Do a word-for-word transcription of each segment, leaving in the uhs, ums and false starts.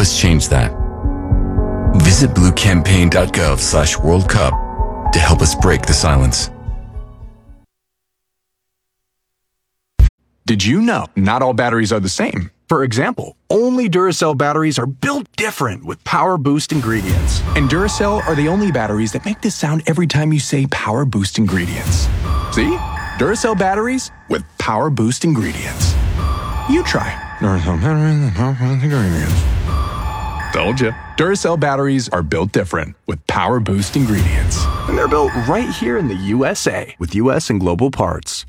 us change that. Visit bluecampaign.gov slash World Cup to help us break the silence. Did you know not all batteries are the same? For example, only Duracell batteries are built different with Power Boost ingredients. And Duracell are the only batteries that make this sound every time you say Power Boost ingredients. See? Duracell batteries with Power Boost ingredients. You try. Duracell batteries with Power Boost ingredients. Told you. Duracell batteries are built different with Power Boost ingredients. And they're built right here in the U S A with U S and global parts.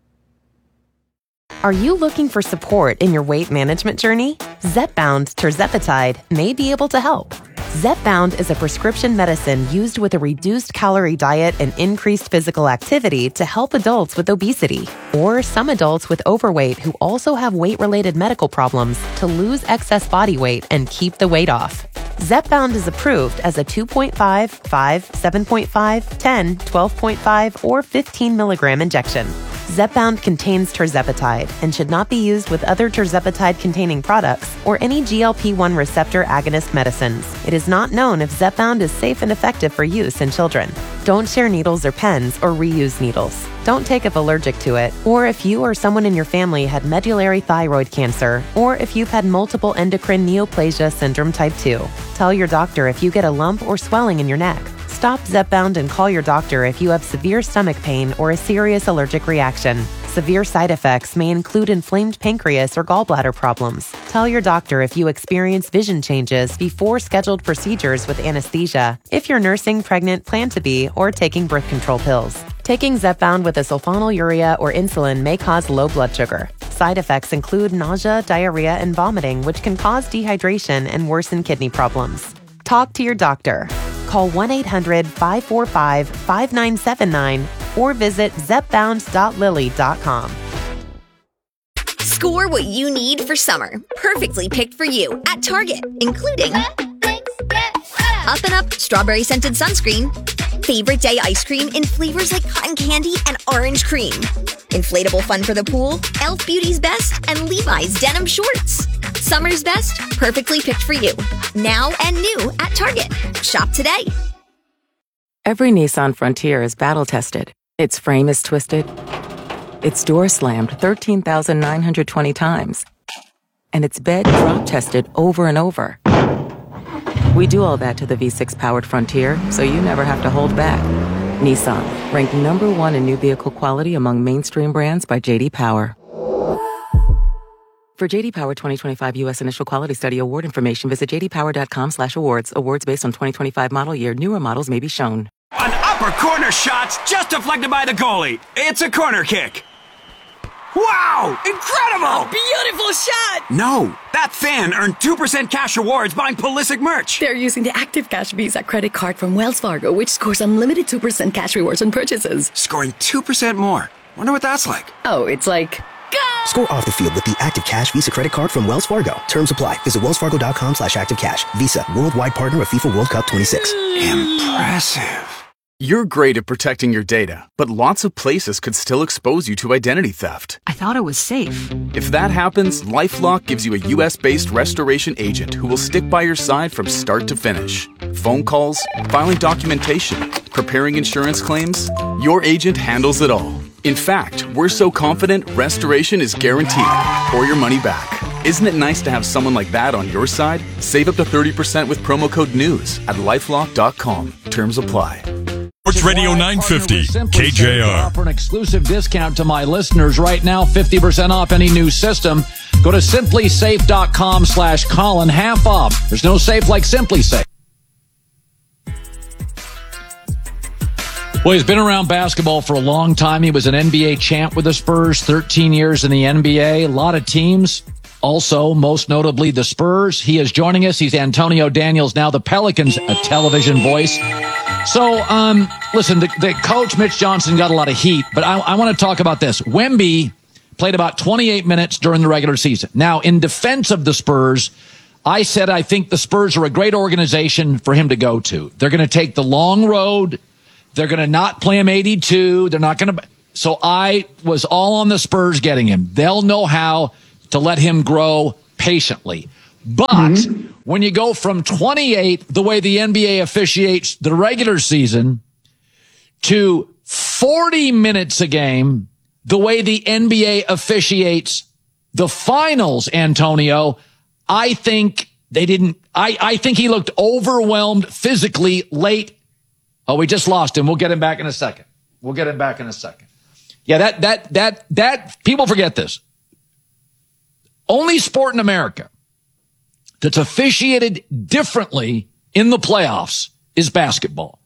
Are you looking for support in your weight management journey? Zepbound tirzepatide may be able to help. Zepbound is a prescription medicine used with a reduced calorie diet and increased physical activity to help adults with obesity, or some adults with overweight who also have weight-related medical problems to lose excess body weight and keep the weight off. Zepbound is approved as a two point five, five, seven point five, ten, twelve point five, or fifteen milligram injection. Zepbound contains tirzepatide and should not be used with other tirzepatide-containing products or any G L P one receptor agonist medicines. It is not known if Zepbound is safe and effective for use in children. Don't share needles or pens or reuse needles. Don't take if allergic to it, or if you or someone in your family had medullary thyroid cancer, or if you've had multiple endocrine neoplasia syndrome type two. Tell your doctor if you get a lump or swelling in your neck. Stop Zepbound and call your doctor if you have severe stomach pain or a serious allergic reaction. Severe side effects may include inflamed pancreas or gallbladder problems. Tell your doctor if you experience vision changes before scheduled procedures with anesthesia, if you're nursing, pregnant, plan to be, or taking birth control pills. Taking Zepbound with a sulfonylurea or insulin may cause low blood sugar. Side effects include nausea, diarrhea, and vomiting, which can cause dehydration and worsen kidney problems. Talk to your doctor. Call one eight hundred, five four five, five nine seven nine or visit zepbound dot lilly dot com. Score what you need for summer. Perfectly picked for you at Target, including Up and Up strawberry scented sunscreen, favorite day ice cream in flavors like cotton candy and orange cream, inflatable fun for the pool, e l f Beauty's Best, and Levi's denim shorts. Summer's best, perfectly picked for you. Now and new at Target. Shop today. Every Nissan Frontier is battle-tested. Its frame is twisted. Its door slammed thirteen thousand nine hundred twenty times. And its bed drop-tested over and over. We do all that to the V six powered Frontier, so you never have to hold back. Nissan, ranked number one in new vehicle quality among mainstream brands by J D Power. For J D Power twenty twenty-five U S Initial Quality Study Award information, visit j d power dot com slash awards. Awards based on twenty twenty-five model year. Newer models may be shown. An upper corner shot's just deflected by the goalie. It's a corner kick. Wow! Incredible! A beautiful shot! No, that fan earned two percent cash rewards buying Pulisic merch. They're using the Active Cash Visa credit card from Wells Fargo, which scores unlimited two percent cash rewards on purchases. Scoring two percent more. Wonder what that's like. Oh, it's like... Go! Score off the field with the Active Cash Visa credit card from Wells Fargo. Terms apply. Visit wellsfargo.com slash activecash. Visa, worldwide partner of FIFA World Cup twenty-six. Impressive. You're great at protecting your data, but lots of places could still expose you to identity theft. I thought it was safe. If that happens, LifeLock gives you a U S-based restoration agent who will stick by your side from start to finish. Phone calls, filing documentation, preparing insurance claims, your agent handles it all. In fact, we're so confident restoration is guaranteed or your money back. Isn't it nice to have someone like that on your side? Save up to thirty percent with promo code NEWS at lifelock dot com. Terms apply. Sports Radio nine fifty, K J R. Offer an exclusive discount to my listeners right now, fifty percent off any new system. Go to simply safe dot com slash Colin, half off. There's no safe like Simply Safe. Well, he's been around basketball for a long time. He was an N B A champ with the Spurs, thirteen years in the N B A, a lot of teams. Also, most notably, the Spurs. He is joining us. He's Antonio Daniels, now the Pelicans' a television voice. So, um, listen, the, the coach, Mitch Johnson, got a lot of heat, but I, I want to talk about this. Wemby played about twenty-eight minutes during the regular season. Now, in defense of the Spurs, I said I think the Spurs are a great organization for him to go to. They're going to take the long road. They're going to not play him eighty-two. They're not going to. So I was all on the Spurs getting him. They'll know how to let him grow patiently. But mm-hmm. when you go from twenty-eight, the way the N B A officiates the regular season, to forty minutes a game, the way the N B A officiates the finals, Antonio, I think they didn't, I, I think he looked overwhelmed physically late. Oh, we just lost him. We'll get him back in a second. We'll get him back in a second. Yeah, that, that, that, that, people forget this. Only sport in America that's officiated differently in the playoffs is basketball.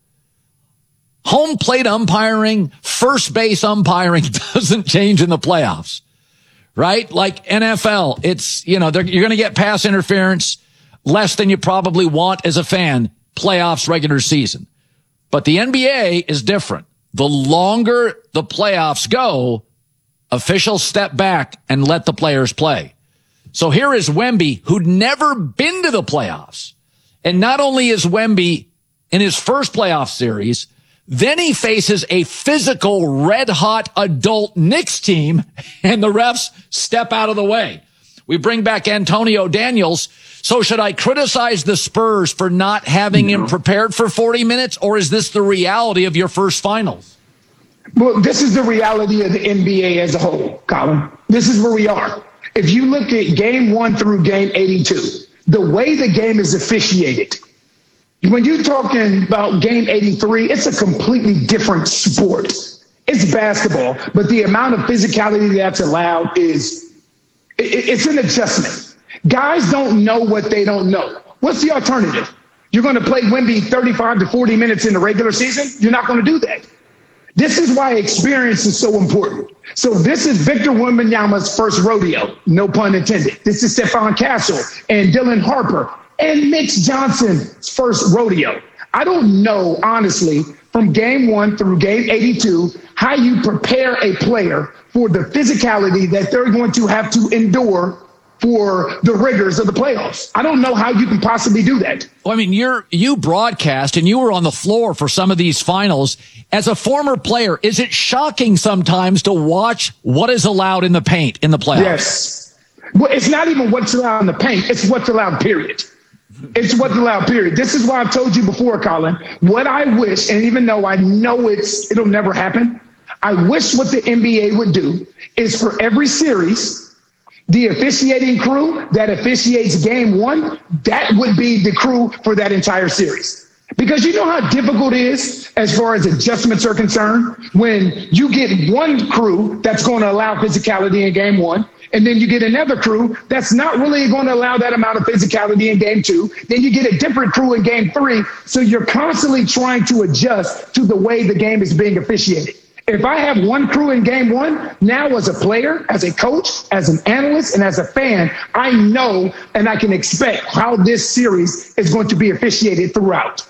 Home plate umpiring, first base umpiring doesn't change in the playoffs, right? Like N F L, it's, you know, you're going to get pass interference less than you probably want as a fan, playoffs, regular season. But the N B A is different. The longer the playoffs go, officials step back and let the players play. So here is Wemby, who'd never been to the playoffs. And not only is Wemby in his first playoff series, then he faces a physical, red-hot adult Knicks team, and the refs step out of the way. We bring back Antonio Daniels. So should I criticize the Spurs for not having no. him prepared for forty minutes, or is this the reality of your first finals? Well, this is the reality of the N B A as a whole, Colin. This is where we are. If you look at game one through game eighty-two, the way the game is officiated, when you're talking about game eighty-three, it's a completely different sport. It's basketball, but the amount of physicality that's allowed is, it, it's an adjustment. Guys don't know what they don't know. What's the alternative? You're going to play Wemby thirty-five to forty minutes in the regular season? You're not going to do that. This is why experience is so important. So this is Victor Wembanyama's first rodeo, no pun intended. This is Stephon Castle and Dylan Harper and Mitch Johnson's first rodeo. I don't know, honestly, from game one through game eighty-two, how you prepare a player for the physicality that they're going to have to endure for the rigors of the playoffs. I don't know how you can possibly do that. Well, I mean, you're, you broadcast and you were on the floor for some of these finals. As a former player, is it shocking sometimes to watch what is allowed in the paint in the playoffs? Yes. Well, it's not even what's allowed in the paint. It's what's allowed, period. It's what's allowed, period. This is why I've told you before, Colin, what I wish, and even though I know it's it'll never happen, I wish what the N B A would do is for every series, the officiating crew that officiates game one, that would be the crew for that entire series. Because you know how difficult it is as far as adjustments are concerned when you get one crew that's going to allow physicality in game one, and then you get another crew that's not really going to allow that amount of physicality in game two. Then you get a different crew in game three. So you're constantly trying to adjust to the way the game is being officiated. If I have one crew in game one, now as a player, as a coach, as an analyst, and as a fan, I know and I can expect how this series is going to be officiated throughout.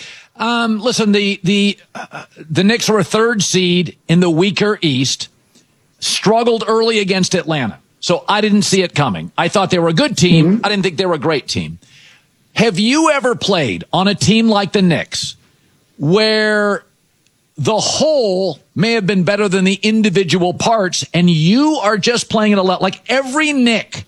Um, listen, the the uh, the Knicks were a third seed in the weaker East, struggled early against Atlanta. So I didn't see it coming. I thought they were a good team. Mm-hmm. I didn't think they were a great team. Have you ever played on a team like the Knicks where the whole may have been better than the individual parts, and you are just playing it a lot? Like every Knick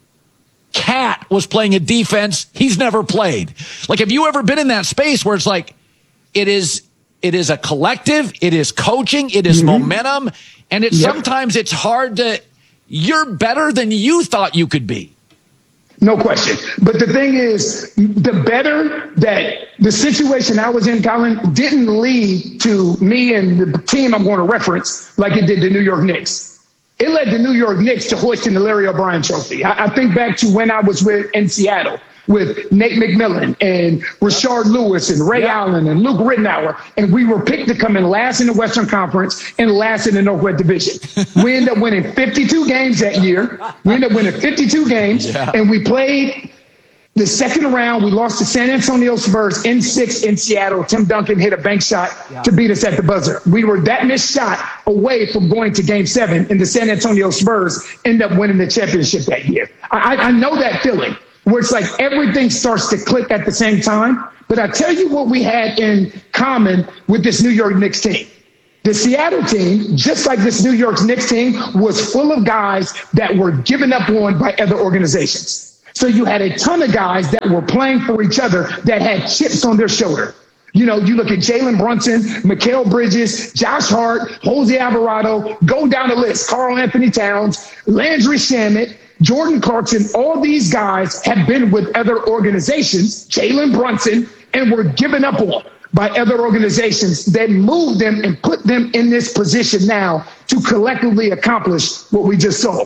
cat was playing a defense he's never played. Like, have you ever been in that space where it's like, it is, it is a collective, it is coaching, it is mm-hmm. momentum, and it's yep. sometimes it's hard to, you're better than you thought you could be. No question. But the thing is, the better that the situation I was in, Colin, didn't lead to me and the team I'm going to reference like it did the New York Knicks. It led the New York Knicks to hoisting the Larry O'Brien trophy. I, I think back to when I was with in Seattle with Nate McMillan and Rashard Lewis and Ray yeah. Allen and Luke Rittenauer, and we were picked to come in last in the Western Conference and last in the Northwest Division. We ended up winning fifty-two games that year. We ended up winning fifty-two games, yeah. and we played the second round. We lost to San Antonio Spurs in six in Seattle. Tim Duncan hit a bank shot yeah. to beat us at the buzzer. We were that missed shot away from going to game seven, and the San Antonio Spurs ended up winning the championship that year. I, I know that feeling, where it's like everything starts to click at the same time. But I tell you what we had in common with this New York Knicks team. The Seattle team, just like this New York Knicks team, was full of guys that were given up on by other organizations. So you had a ton of guys that were playing for each other that had chips on their shoulder. You know, you look at Jalen Brunson, Mikal Bridges, Josh Hart, Jose Alvarado, go down the list, Karl Anthony Towns, Landry Shamet, Jordan Clarkson. All these guys have been with other organizations, Jalen Brunson, and were given up on by other organizations that moved them and put them in this position now to collectively accomplish what we just saw.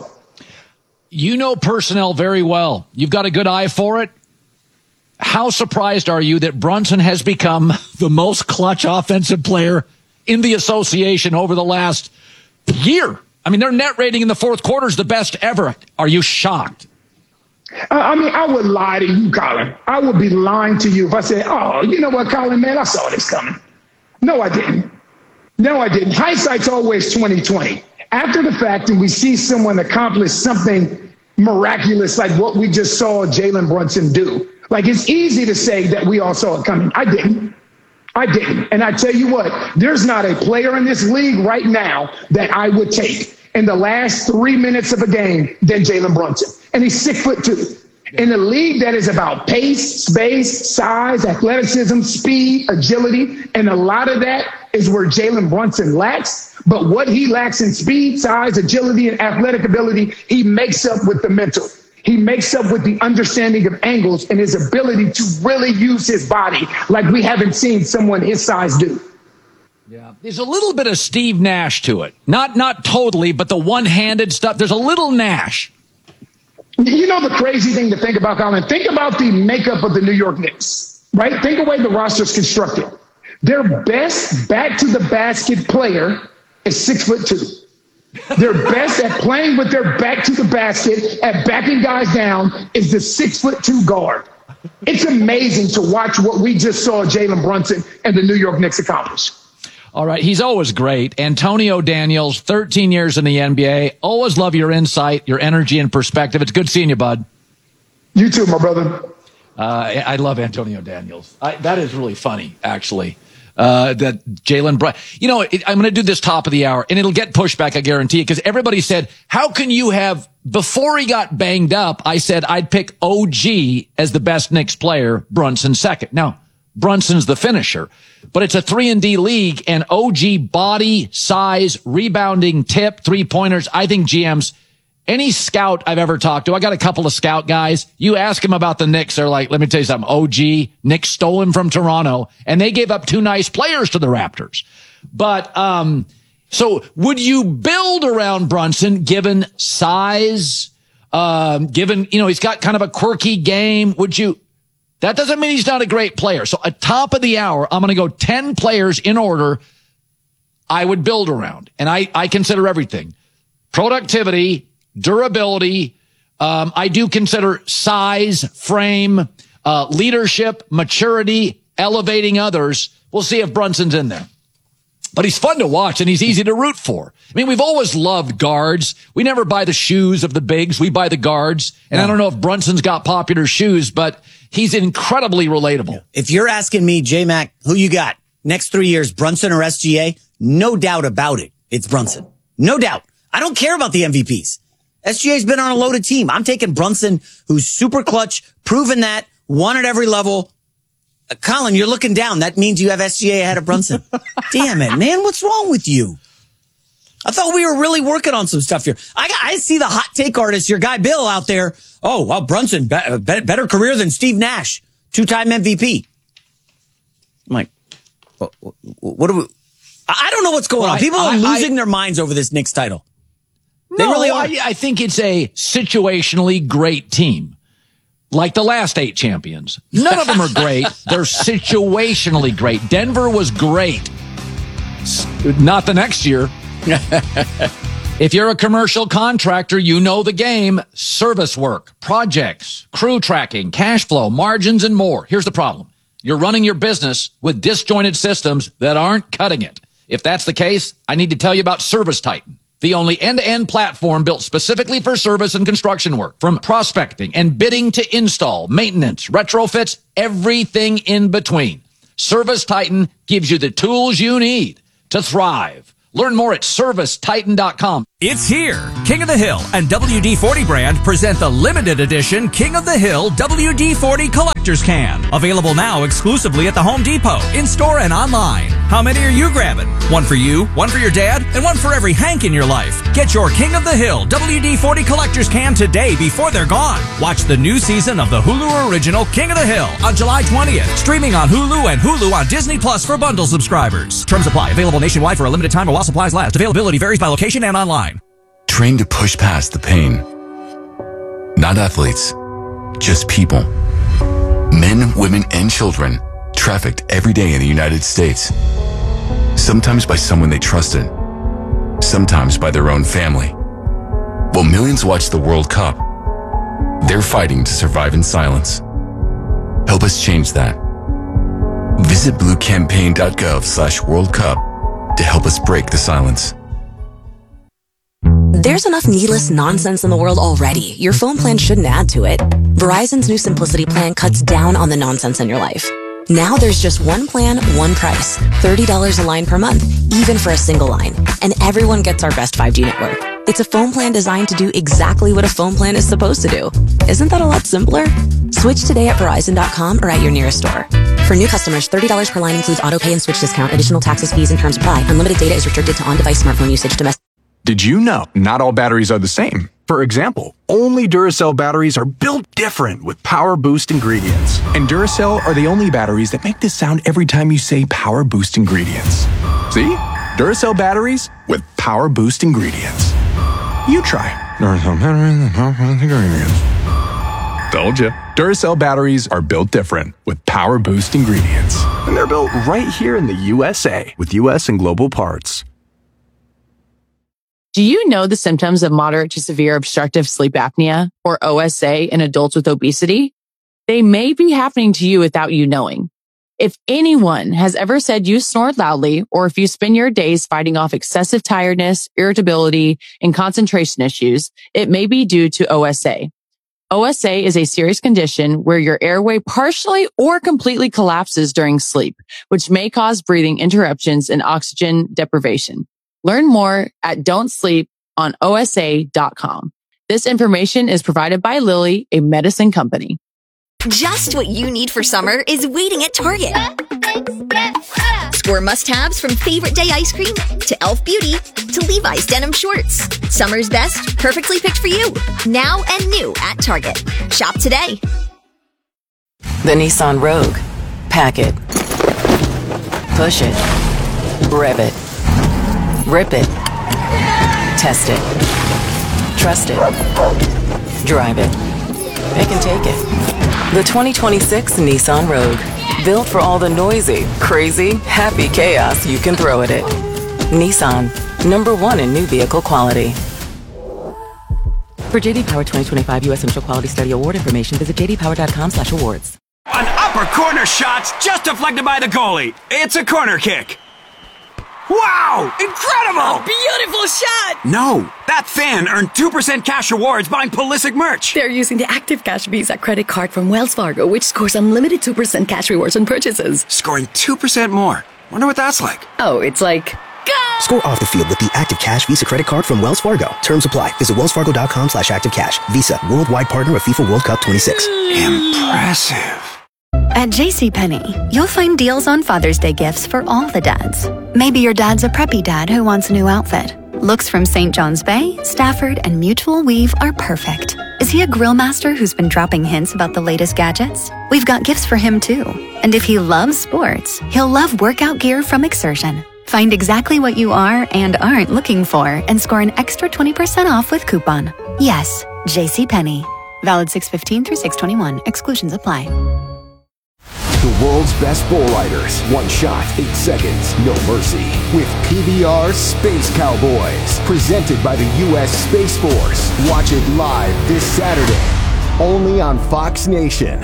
You know personnel very well. You've got a good eye for it. How surprised are you that Brunson has become the most clutch offensive player in the association over the last year? I mean, their net rating in the fourth quarter is the best ever. Are you shocked? I mean, I would lie to you, Colin. I would be lying to you if I said, oh, you know what, Colin, man, I saw this coming. No, I didn't. No, I didn't. Hindsight's always twenty twenty. After the fact, and we see someone accomplish something miraculous like what we just saw Jalen Brunson do. Like, it's easy to say that we all saw it coming. I didn't. I didn't. And I tell you what, there's not a player in this league right now that I would take in the last three minutes of a game than Jalen Brunson. And he's six foot two. In a league that is about pace, space, size, athleticism, speed, agility, and a lot of that is where Jalen Brunson lacks. But what he lacks in speed, size, agility, and athletic ability, he makes up with the mental. He makes up with the understanding of angles and his ability to really use his body like we haven't seen someone his size do. Yeah, there's a little bit of Steve Nash to it. Not not totally, but the one-handed stuff. There's a little Nash. You know the crazy thing to think about, Colin? Think about the makeup of the New York Knicks, right? Think of the way the roster's constructed. Their best back-to-the-basket player is six foot two. Their best at playing with their back to the basket, at backing guys down, is the six foot two guard. It's amazing to watch what we just saw Jalen Brunson and the New York Knicks accomplish. All right, he's always great. Antonio Daniels, thirteen years in the N B A. Always love your insight, your energy, and perspective. It's good seeing you, bud. You too, my brother. Uh, I love Antonio Daniels. I, that is really funny, actually. Uh, that Jalen Brunson. You know, it, I'm going to do this top of the hour, and it'll get pushback, I guarantee it, because everybody said, how can you have, before he got banged up, I said I'd pick O G as the best Knicks player, Brunson second. Now, Brunson's the finisher, but it's a three and D league, and O G body, size, rebounding, tip, three-pointers. I think G Ms, any scout I've ever talked to, I got a couple of scout guys. You ask them about the Knicks, they're like, let me tell you something. O G, Knicks stole him from Toronto, and they gave up two nice players to the Raptors. But, um, so would you build around Brunson given size, um, given, you know, he's got kind of a quirky game? Would you, that doesn't mean he's not a great player. So at top of the hour, I'm going to go ten players in order I would build around. And I, I consider everything. Productivity, durability. Um, I do consider size, frame, uh, leadership, maturity, elevating others. We'll see if Brunson's in there. But he's fun to watch and he's easy to root for. I mean, we've always loved guards. We never buy the shoes of the bigs. We buy the guards. And yeah. I don't know if Brunson's got popular shoes, but he's incredibly relatable. If you're asking me, J-Mac, who you got next three years, Brunson or S G A? No doubt about it. It's Brunson. No doubt. I don't care about the M V Ps. S G A's been on a loaded team. I'm taking Brunson, who's super clutch, proven that, won at every level. Uh, Colin, you're looking down. That means you have S G A ahead of Brunson. Damn it, man. What's wrong with you? I thought we were really working on some stuff here. I, I see the hot take artist, your guy Bill out there. Oh, well, Brunson, be, be, better career than Steve Nash, two-time M V P. I'm like, what, what do we... I don't know what's going well, on. People I, are losing I, their minds over this Knicks title. They no, really are. I, I think it's a situationally great team. Like the last eight champions. None of them are great. They're situationally great. Denver was great. Not the next year. If you're a commercial contractor, you know the game. Service work, projects, crew tracking, cash flow, margins, and more. Here's the problem. You're running your business with disjointed systems that aren't cutting it. If that's the case, I need to tell you about Service Titan, the only end-to-end platform built specifically for service and construction work. From prospecting and bidding to install, maintenance, retrofits, everything in between. Service Titan gives you the tools you need to thrive. Learn more at service titan dot com. It's here. King of the Hill and W D forty brand present the limited edition King of the Hill W D forty Collector's Can. Available now exclusively at the Home Depot, in-store and online. How many are you grabbing? One for you, one for your dad, and one for every Hank in your life. Get your King of the Hill W D forty Collector's Can today before they're gone. Watch the new season of the Hulu original King of the Hill on July twentieth. Streaming on Hulu and Hulu on Disney Plus for bundle subscribers. Terms apply. Available nationwide for a limited time while supplies last. Availability varies by location and online. Train to push past the pain. Not athletes, just people. Men, women, and children trafficked every day in the United States. Sometimes by someone they trusted, sometimes by their own family. While millions watch the World Cup, they're fighting to survive in silence. Help us change that. Visit bluecampaign.gov slash World Cup to help us break the silence. There's enough needless nonsense in the world already. Your phone plan shouldn't add to it. Verizon's new Simplicity plan cuts down on the nonsense in your life. Now there's just one plan, one price. thirty dollars a line per month, even for a single line. And everyone gets our best five G network. It's a phone plan designed to do exactly what a phone plan is supposed to do. Isn't that a lot simpler? Switch today at Verizon dot com or at your nearest store. For new customers, thirty dollars per line includes auto pay and switch discount. Additional taxes, fees, and terms apply. Unlimited data is restricted to on-device smartphone usage. Domestic. Did you know not all batteries are the same? For example, only Duracell batteries are built different with Power Boost ingredients. And Duracell are the only batteries that make this sound every time you say Power Boost ingredients. See? Duracell batteries with Power Boost ingredients. You try. Duracell batteries with Power Boost ingredients. Told ya. Duracell batteries are built different with Power Boost ingredients. And they're built right here in the U S A with U S and global parts. Do you know the symptoms of moderate to severe obstructive sleep apnea, or O S A, in adults with obesity? They may be happening to you without you knowing. If anyone has ever said you snore loudly, or if you spend your days fighting off excessive tiredness, irritability, and concentration issues, it may be due to O S A. O S A is a serious condition where your airway partially or completely collapses during sleep, which may cause breathing interruptions and oxygen deprivation. Learn more at don't sleep on O S A dot com. This information is provided by Lilly, a medicine company. Just what you need for summer is waiting at Target. Score must-haves from favorite day ice cream to Elf Beauty to Levi's denim shorts. Summer's best, perfectly picked for you. Now and new at Target. Shop today. The Nissan Rogue. Pack it. Push it. Rev it. Rip it. Test it. Trust it. Drive it. It can take it. The twenty twenty-six Nissan Rogue. Built for all the noisy, crazy, happy chaos you can throw at it. Nissan. Number one in new vehicle quality. For J D Power twenty twenty-five U S Initial Quality Study Award information, visit j d power dot com slash awards. An upper corner shot just deflected by the goalie. It's a corner kick. Wow! Incredible! A beautiful shot! No, that fan earned two percent cash rewards buying Pulisic merch. They're using the Active Cash Visa credit card from Wells Fargo, which scores unlimited two percent cash rewards on purchases. Scoring two percent more. Wonder what that's like. Oh, it's like... Go! Score off the field with the Active Cash Visa credit card from Wells Fargo. Terms apply. Visit wells fargo dot com slash active cash. Visa, worldwide partner of FIFA World Cup twenty-six. Impressive. At JCPenney, you'll find deals on Father's Day gifts for all the dads. Maybe your dad's a preppy dad who wants a new outfit. Looks from Saint John's Bay, Stafford, and Mutual Weave are perfect. Is he a grill master who's been dropping hints about the latest gadgets? We've got gifts for him too. And if he loves sports, he'll love workout gear from Exertion. Find exactly what you are and aren't looking for and score an extra twenty percent off with coupon. Yes, JCPenney. Valid six fifteen through six twenty-one. Exclusions apply. The world's best bull riders. One shot, eight seconds, no mercy. With P B R Space Cowboys. Presented by the U S Space Force. Watch it live this Saturday. Only on Fox Nation.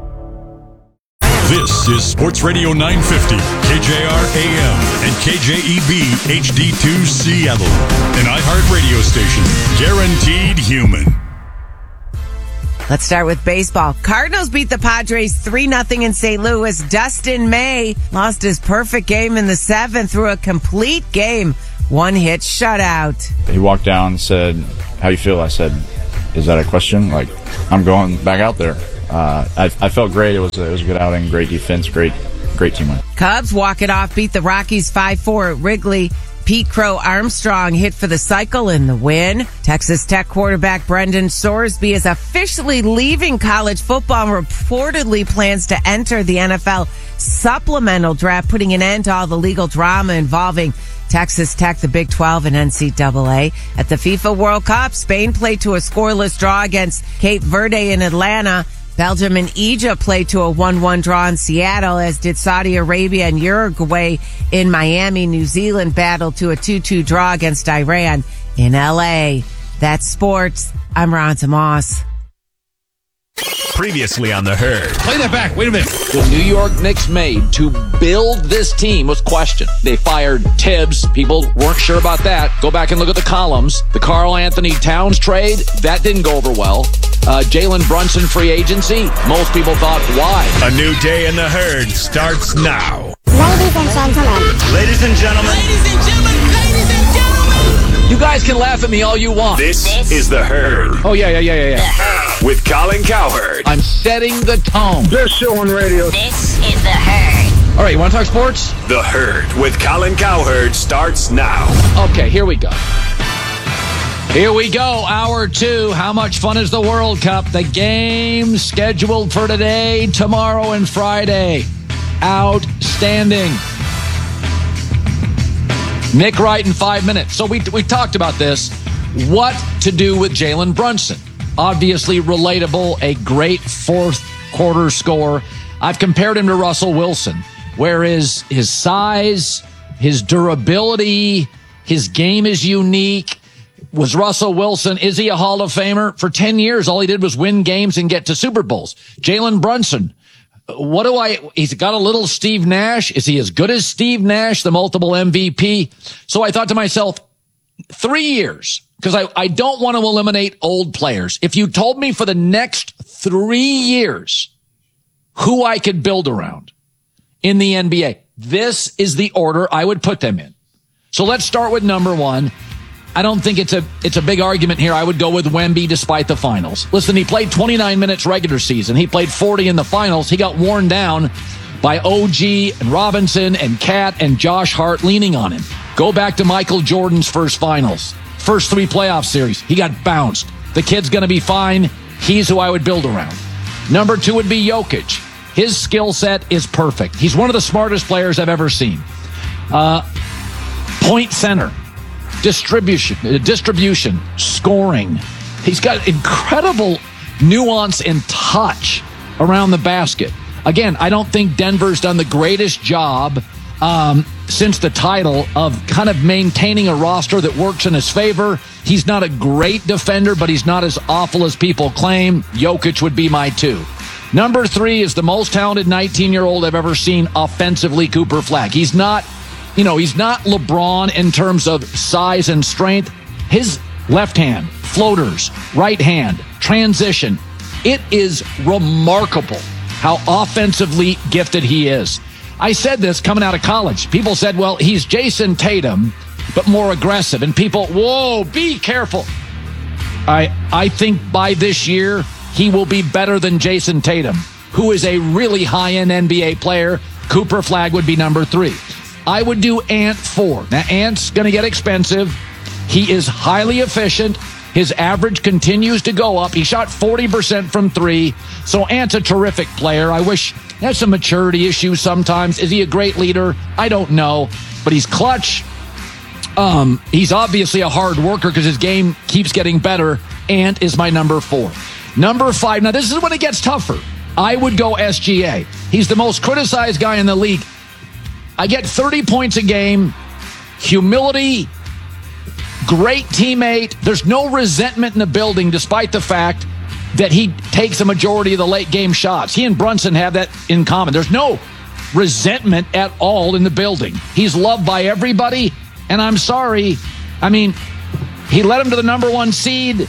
This is Sports Radio nine fifty, K J R A M, and K J E B H D two Seattle. An iHeart radio station. Guaranteed human. Let's start with baseball. Cardinals beat the Padres three nothing in Saint Louis. Dustin May lost his perfect game in the seventh through a complete game. one-hit shutout. He walked down and said, "How you feel?" I said, "Is that a question? Like, I'm going back out there." Uh, I, I felt great. It was a, it was a good outing, great defense, great great team win. Cubs walk it off, beat the Rockies five four at Wrigley. Pete Crow Armstrong hit for the cycle in the win. Texas Tech quarterback Brendan Sorsby is officially leaving college football and reportedly plans to enter the N F L supplemental draft, putting an end to all the legal drama involving Texas Tech, the Big twelve, and N C double A. At the FIFA World Cup, Spain played to a scoreless draw against Cape Verde in Atlanta. Belgium and Egypt played to a one one draw in Seattle, as did Saudi Arabia and Uruguay in Miami. New Zealand battled to a two two draw against Iran in L A. That's sports. I'm Ronza Moss. Previously on The Herd. Play that back. Wait a minute. The New York Knicks made to build this team was questioned. They fired Tibbs. People weren't sure about that. Go back and look at the columns. The Karl Anthony Towns trade, that didn't go over well. Uh, Jalen Brunson free agency, most people thought, why? A new day in The Herd starts now. Ladies and gentlemen. Ladies and gentlemen. Ladies and gentlemen. Ladies and gentlemen. You guys can laugh at me all you want. This, this is The Herd. Oh, yeah, yeah, yeah, yeah, yeah. With Colin Cowherd. I'm setting the tone. Best show on radio. This is The Herd. All right, you want to talk sports? The Herd with Colin Cowherd starts now. Okay, here we go. Here we go, hour two. How much fun is the World Cup? The game scheduled for today, tomorrow, and Friday. Outstanding. Nick Wright in five minutes. So we we talked about this. What to do with Jalen Brunson? Obviously relatable, a great fourth quarter score. I've compared him to Russell Wilson, whereas his size, his durability, his game is unique. Was Russell Wilson, is he a Hall of Famer? For ten years, all he did was win games and get to Super Bowls. Jalen Brunson, what do I, he's got a little Steve Nash. Is he as good as Steve Nash, the multiple M V P? So I thought to myself, three years, because I, I don't want to eliminate old players. If you told me for the next three years who I could build around in the N B A, this is the order I would put them in. So let's start with number one. I don't think it's a it's a big argument here. I would go with Wemby despite the finals. Listen, he played twenty-nine minutes regular season. He played forty in the finals. He got worn down by O G and Robinson and Cat and Josh Hart leaning on him. Go back to Michael Jordan's first finals. First three playoff series. He got bounced. The kid's going to be fine. He's who I would build around. Number two would be Jokic. His skill set is perfect. He's one of the smartest players I've ever seen. Uh, point center. Distribution, distribution, scoring. He's got incredible nuance and touch around the basket. Again, I don't think Denver's done the greatest job um, since the title of kind of maintaining a roster that works in his favor. He's not a great defender, but he's not as awful as people claim. Jokic would be my two. Number three is the most talented nineteen-year-old I've ever seen offensively, Cooper Flagg. He's not You know, he's not LeBron in terms of size and strength. His left hand, floaters, right hand, transition. It is remarkable how offensively gifted he is. I said this coming out of college. People said, well, he's Jason Tatum, but more aggressive. And people, whoa, be careful. I I think by this year, he will be better than Jason Tatum, who is a really high-end N B A player. Cooper Flagg would be number three. I would do Ant four. Now, Ant's going to get expensive. He is highly efficient. His average continues to go up. He shot forty percent from three. So Ant's a terrific player. I wish he has some maturity issues sometimes. Is he a great leader? I don't know. But he's clutch. Um, he's obviously a hard worker because his game keeps getting better. Ant is my number four. Number five. Now, this is when it gets tougher. I would go S G A. He's the most criticized guy in the league. I get thirty points a game, humility, great teammate. There's no resentment in the building despite the fact that he takes a majority of the late game shots. He and Brunson have that in common. There's no resentment at all in the building. He's loved by everybody, and I'm sorry. I mean, he led him to the number one seed.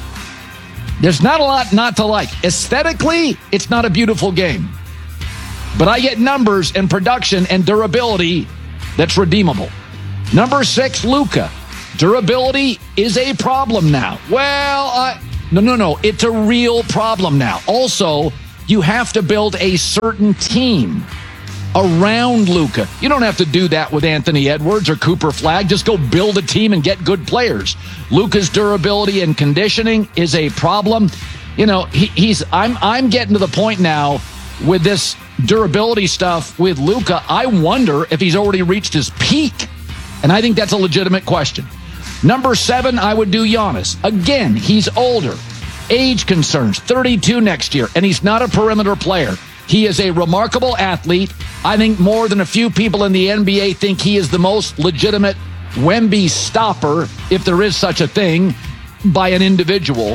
There's not a lot not to like. Aesthetically, it's not a beautiful game. But I get numbers and production and durability that's redeemable. Number six, Luka. Durability is a problem now. Well, uh, no, no, no. It's a real problem now. Also, you have to build a certain team around Luka. You don't have to do that with Anthony Edwards or Cooper Flagg. Just go build a team and get good players. Luka's durability and conditioning is a problem. You know, he, he's. I'm. I'm getting to the point now with this durability stuff with Luka. I wonder if he's already reached his peak, and I think that's a legitimate question. Number seven, I would do Giannis. Again, he's older. Age concerns, thirty-two next year, and he's not a perimeter player. He is a remarkable athlete. I think more than a few people in the N B A think he is the most legitimate Wemby stopper, if there is such a thing, by an individual.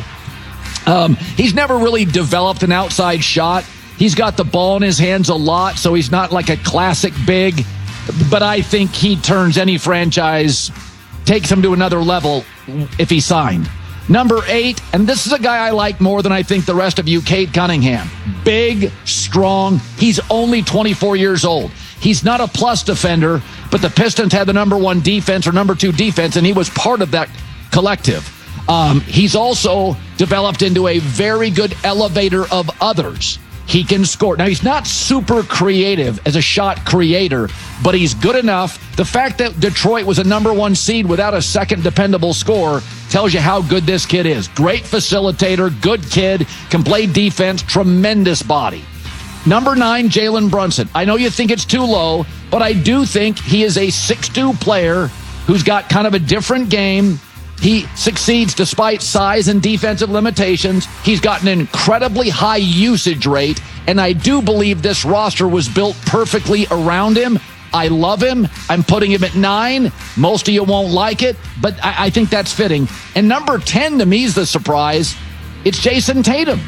Um, he's never really developed an outside shot. He's got the ball in his hands a lot, so he's not like a classic big. But I think he turns any franchise, takes him to another level if he signed. Number eight, and this is a guy I like more than I think the rest of you, Cade Cunningham. Big, strong. He's only twenty-four years old. He's not a plus defender, but the Pistons had the number one defense or number two defense, and he was part of that collective. Um, he's also developed into a very good elevator of others. He can score. Now, he's not super creative as a shot creator, but he's good enough. The fact that Detroit was a number one seed without a second dependable scorer tells you how good this kid is. Great facilitator, good kid, can play defense, tremendous body. Number nine, Jalen Brunson. I know you think it's too low, but I do think he is a six two player who's got kind of a different game. He succeeds despite size and defensive limitations. He's got an incredibly high usage rate, and I do believe this roster was built perfectly around him. I love him. I'm putting him at nine. Most of you won't like it, but I, I think that's fitting. And number ten to me is the surprise. It's Jason Tatum.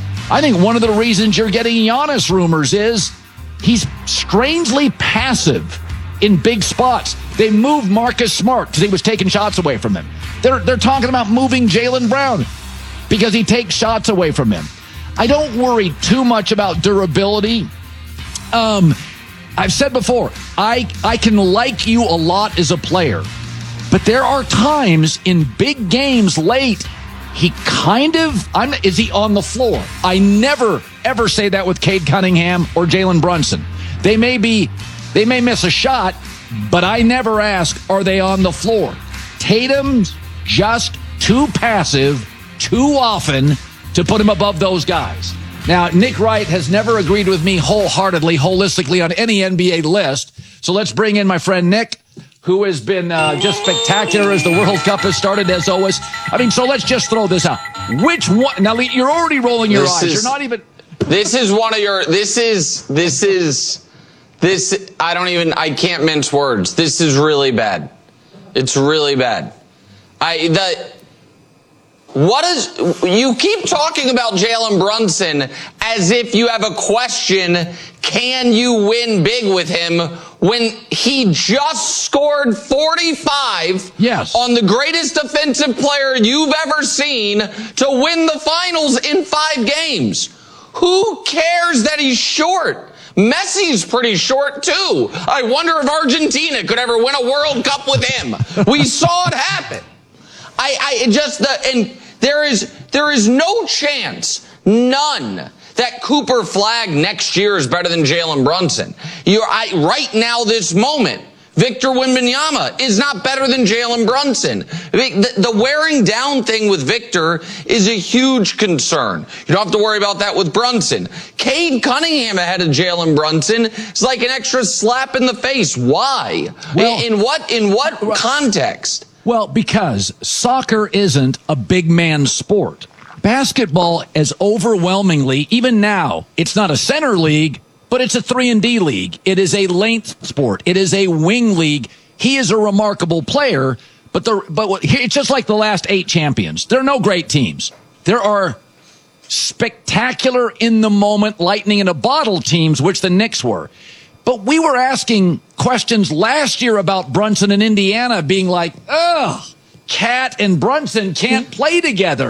I think one of the reasons you're getting Giannis rumors is he's strangely passive in big spots. They moved Marcus Smart because he was taking shots away from him. They're, they're talking about moving Jaylen Brown because he takes shots away from him. I don't worry too much about durability. Um, I've said before, I, I can like you a lot as a player, but there are times in big games late, he kind of, I'm, is he on the floor? I never, ever say that with Cade Cunningham or Jalen Brunson. They may be, they may miss a shot, but I never ask, are they on the floor? Tatum's just too passive too often to put him above those guys. Now, Nick Wright has never agreed with me wholeheartedly, holistically on any N B A list. So let's bring in my friend Nick, who has been uh, just spectacular as the World Cup has started, as always. I mean, so let's just throw this out. Which one? Now, you're already rolling your this eyes. Is, you're not even. This is one of your. This is. This is. This. I don't even. I can't mince words. This is really bad. It's really bad. I. The. What is, you keep talking about Jalen Brunson as if you have a question, can you win big with him, when he just scored forty-five yes. on the greatest defensive player you've ever seen to win the finals in five games? Who cares that he's short? Messi's pretty short too. I wonder if Argentina could ever win a World Cup with him. We saw it happen. I, I just, the, and there is, there is no chance, none, that Cooper Flagg next year is better than Jalen Brunson. You're, I, right now, this moment, Victor Wembanyama is not better than Jalen Brunson. The, the wearing down thing with Victor is a huge concern. You don't have to worry about that with Brunson. Cade Cunningham ahead of Jalen Brunson is like an extra slap in the face. Why? Well, in, in what, in what context? Well, because soccer isn't a big man sport. Basketball is overwhelmingly, even now, it's not a center league, but it's a three and D league. It is a length sport. It is a wing league. He is a remarkable player, but the but it's just like the last eight champions. There are no great teams. There are spectacular in the moment lightning in a bottle teams, which the Knicks were. But we were asking questions last year about Brunson and Indiana being like, ugh, Cat and Brunson can't play together.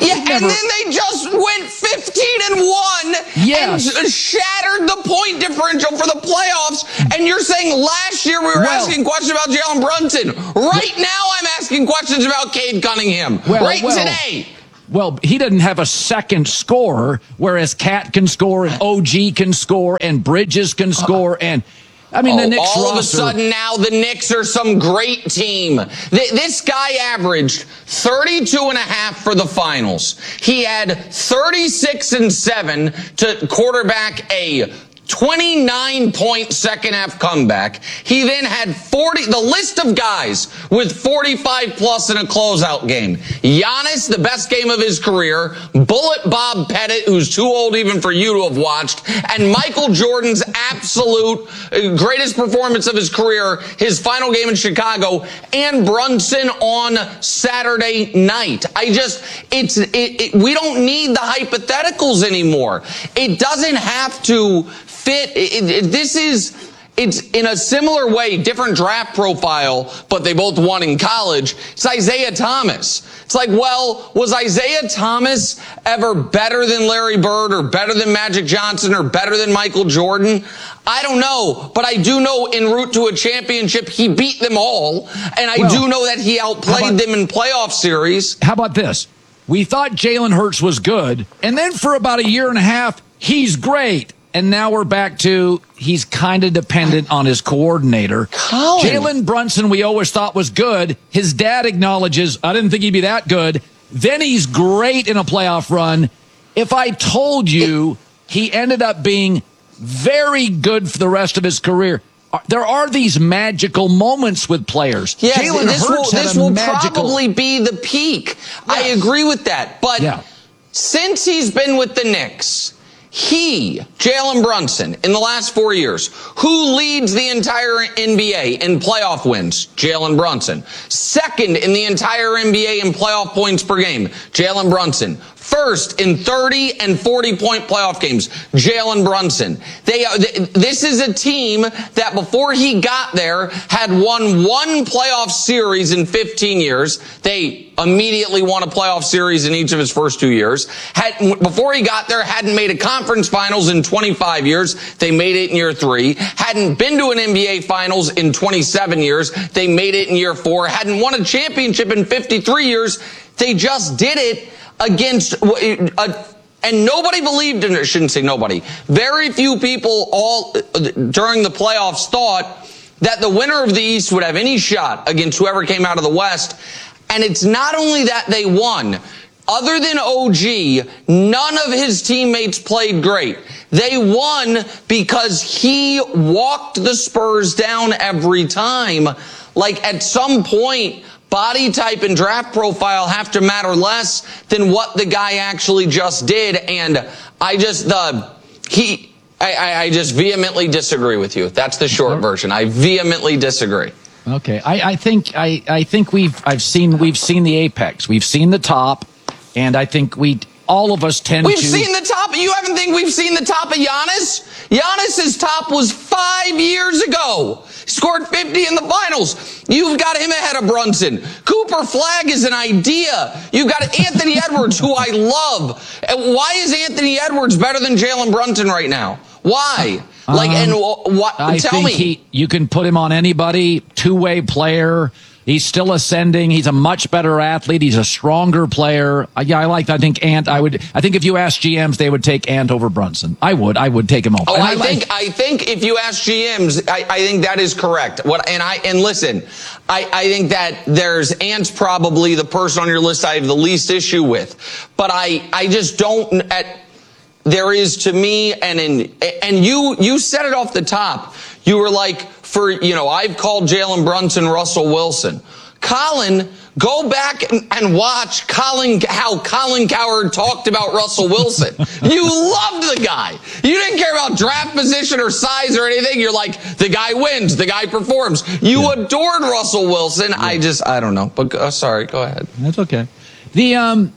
Yeah, never... and then they just went fifteen and one yes. and shattered the point differential for the playoffs. And you're saying last year we were well, asking questions about Jalen Brunson. Right now I'm asking questions about Cade Cunningham. Well, right well, today. Well, he doesn't have a second scorer, whereas Cat can score and O G can score and Bridges can score and... I mean, oh, the Knicks all roster. of a sudden now the Knicks are some great team. Th- this guy averaged thirty-two and a half for the finals. He had thirty-six and seven to quarterback a twenty-nine point second half comeback. He then had forty, the list of guys with forty-five plus in a closeout game. Giannis, the best game of his career. Bullet Bob Pettit, who's too old even for you to have watched. And Michael Jordan's absolute greatest performance of his career, his final game in Chicago, and Brunson on Saturday night. I just, it's, it, it, we don't need the hypotheticals anymore. It doesn't have to fit. It, it, this is, it's in a similar way, different draft profile, but they both won in college. It's Isaiah Thomas. It's like, well, was Isaiah Thomas ever better than Larry Bird or better than Magic Johnson or better than Michael Jordan? I don't know, but I do know en route to a championship, he beat them all. And I well, do know that he outplayed about, them in playoff series. How about this? We thought Jalen Hurts was good, and then for about a year and a half, he's great. And now we're back to he's kind of dependent on his coordinator. Jalen Brunson, we always thought was good. His dad acknowledges, I didn't think he'd be that good. Then he's great in a playoff run. If I told you he ended up being very good for the rest of his career, there are these magical moments with players. Yes, Jalen this Hurts will, this will magical... probably be the peak. Yes. I agree with that. But yeah. since he's been with the Knicks, he, Jalen Brunson, in the last four years, who leads the entire N B A in playoff wins? Jalen Brunson. Second in the entire N B A in playoff points per game? Jalen Brunson. First in thirty and forty point playoff games, Jalen Brunson. They are, this is a team that before he got there had won one playoff series in fifteen years. They immediately won a playoff series in each of his first two years. Had, before he got there, hadn't made a conference finals in twenty-five years. They made it in year three. Hadn't been to an N B A finals in twenty-seven years. They made it in year four. Hadn't won a championship in fifty-three years. They just did it against a, and nobody believed in it. I shouldn't say nobody. Very few people all during the playoffs thought that the winner of the East would have any shot against whoever came out of the West. And it's not only that they won. Other than O G, none of his teammates played great. They won because he walked the Spurs down every time. Like at some point, body type and draft profile have to matter less than what the guy actually just did. And I just, the, he, I, I just vehemently disagree with you. That's the short version. I vehemently disagree. Okay. I, I think, I, I think we've, I've seen, we've seen the apex. We've seen the top. And I think we, all of us tend we've to. We've seen the top. You haven't think we've seen the top of Giannis? Giannis's top was five years ago. He scored fifty in the finals. You've got him ahead of Brunson. Cooper Flagg is an idea. You've got Anthony Edwards, who I love. And why is Anthony Edwards better than Jalen Brunson right now? Why? Like, um, and what? I tell think me. He, you can put him on anybody. Two-way player. He's still ascending. He's a much better athlete. He's a stronger player. Uh, yeah, I like. I think Ant. I would. I think if you ask G Ms, they would take Ant over Brunson. I would. I would take him over. Oh, I, I think. like, I think if you ask G Ms, I, I think that is correct. What? And I and listen, I, I think that there's Ant's probably the person on your list I have the least issue with, but I I just don't. At there is to me and in and you you said it off the top. You were like. For, you know, I've called Jalen Brunson Russell Wilson. Colin, go back and, and watch Colin, how Colin Cowherd talked about Russell Wilson. You loved the guy. You didn't care about draft position or size or anything. You're like, the guy wins, the guy performs. You yeah. adored Russell Wilson. Yeah. I just, I don't know. But uh, sorry, go ahead. That's okay. The, um,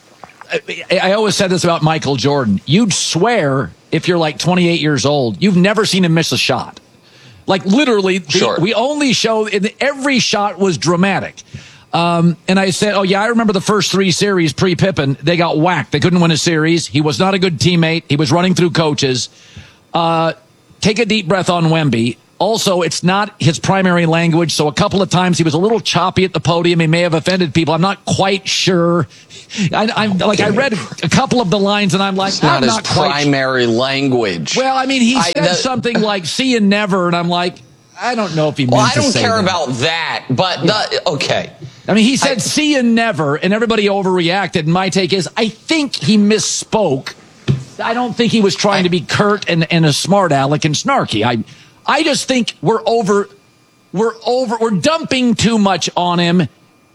I, I always said this about Michael Jordan. You'd swear, if you're like twenty-eight years old, you've never seen him miss a shot. Like literally, sure. we only show every shot was dramatic. Um, and I said, oh, yeah, I remember the first three series pre-Pippen. They got whacked. They couldn't win a series. He was not a good teammate. He was running through coaches. Uh, take a deep breath on Wemby. Also, it's not his primary language, so a couple of times he was a little choppy at the podium. He may have offended people. I'm not quite sure. I, I'm like I read a couple of the lines, and I'm like, it's not I'm his not quite primary language. Well, I mean, he I, said the, something like "see you never," and I'm like, I don't know if he. Well, meant I don't to say care that. about that, but the, okay. I mean, he said I, "see you never," and everybody overreacted. And my take is, I think he misspoke. I don't think he was trying I, to be curt and, and a smart aleck and snarky. I. I just think we're over, we're over, we're dumping too much on him.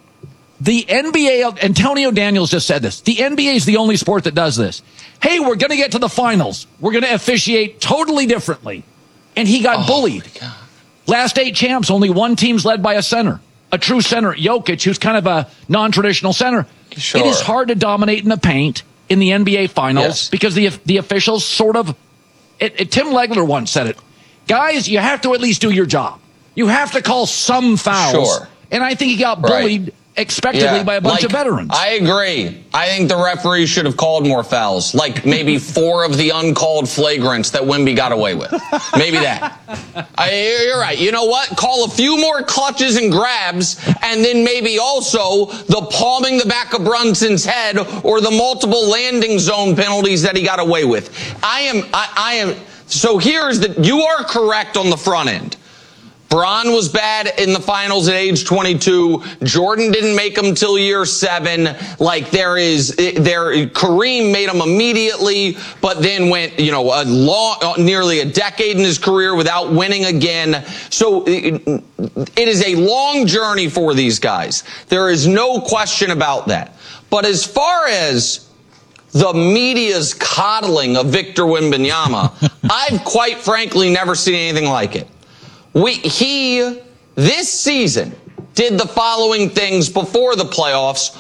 The N B A, Antonio Daniels just said this. The N B A is the only sport that does this. Hey, we're going to get to the finals. We're going to officiate totally differently. And he got oh bullied. Last eight champs, only one team's led by a center, a true center, Jokic, who's kind of a non-traditional center. Sure. It is hard to dominate in the paint in the N B A finals yes. because the the officials sort of, it, it, Tim Legler once said it. Guys, you have to at least do your job. You have to call some fouls. Sure. And I think he got bullied right. expectedly yeah. by a bunch like, of veterans. I agree. I think the referee should have called more fouls, like maybe four of the uncalled flagrants that Wemby got away with. Maybe that. I, you're right. You know what? Call a few more clutches and grabs, and then maybe also the palming the back of Brunson's head or the multiple landing zone penalties that he got away with. I am. I, I am. So here's the, you are correct on the front end. Bron was bad in the finals at age twenty-two. Jordan didn't make him till year seven. Like there is, there, Kareem made him immediately, but then went, you know, a long, nearly a decade in his career without winning again. So it, it is a long journey for these guys. There is no question about that. But as far as the media's coddling of Victor Wembanyama, I've quite frankly never seen anything like it. We, he, this season, did the following things before the playoffs,